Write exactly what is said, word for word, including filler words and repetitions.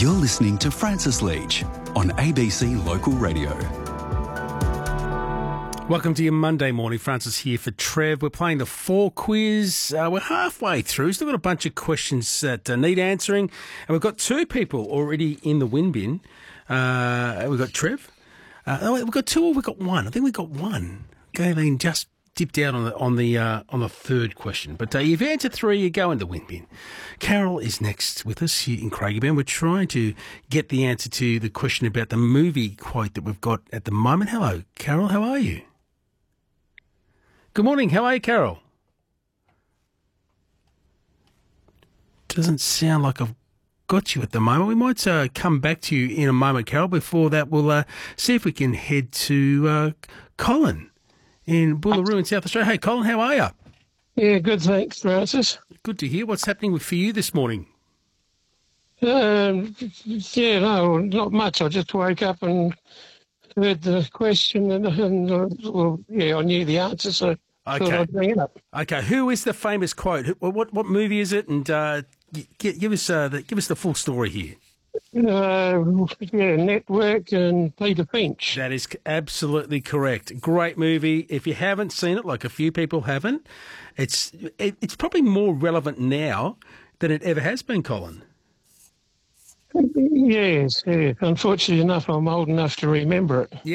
You're listening to Francis Leach on A B C Local Radio. Welcome to your Monday morning. Francis here for Trev. We're playing the four quiz. Uh, we're halfway through. Still got a bunch of questions that uh, need answering. And we've got two people already in the win bin. Uh, we've got Trev. Uh, oh, we've got two or we've got one. I think we've got one. Galen just dipped out on the on the uh, on the third question. But uh, if you answer three, you go in the win bin. Carol is next with us here in Craigieburn. We're trying to get the answer to the question about the movie quote that we've got at the moment. Hello, Carol. How are you? Good morning. How are you, Carol? Doesn't sound like I've got you at the moment. We might uh, come back to you in a moment, Carol. Before that, we'll uh, see if we can head to uh, Colin in Boolaroo in South Australia. Hey, Colin, how are you? Yeah, good, thanks, Francis. Good to hear. What's happening for you this morning? Um, yeah, no, not much. I just woke up and heard the question and, and uh, well, yeah, I knew the answer, so I thought Okay. I'd bring it up. Okay, who is the famous quote? Who- What what movie is it? And uh, g- g- give us uh, the, give us the full story here. Uh, yeah, Network and Peter Finch. That is absolutely correct. Great movie. If you haven't seen it, like a few people haven't, it's it, it's probably more relevant now than it ever has been, Colin. Yes, yeah. Unfortunately enough, I'm old enough to remember it.